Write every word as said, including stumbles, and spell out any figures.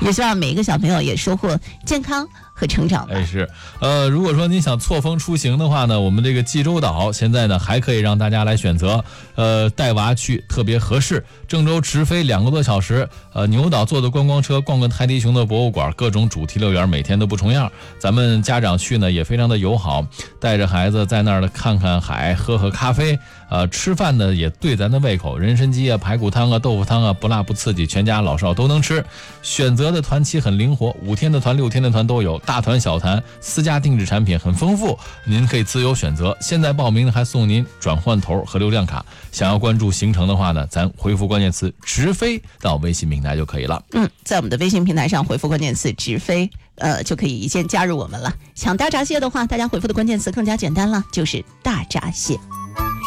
也希望每一个小朋友也收获健康和成长吧。 哎，是，呃，如果说您想错峰出行的话呢，我们这个济州岛现在呢还可以让大家来选择，呃，带娃去特别合适。郑州直飞两个多小时，呃，牛岛坐的观光车，逛个泰迪熊的博物馆，各种主题乐园，每天都不重样。咱们家长去呢也非常的友好，带着孩子在那儿呢看看海，喝喝咖啡，呃，吃饭呢也对咱的胃口，人参鸡啊、排骨汤啊、豆腐汤啊，不辣不刺激，全家老少都能吃。选择的团期很灵活，五天的团、六天的团都有，大团小团，私家定制产品很丰富，您可以自由选择。现在报名还送您转换头和流量卡。想要关注行程的话呢，咱回复关键词直飞到微信平台就可以了。 嗯，在我们的微信平台上回复关键词直飞，呃，就可以一键加入我们了。想大闸蟹的话，大家回复的关键词更加简单了，就是大闸蟹。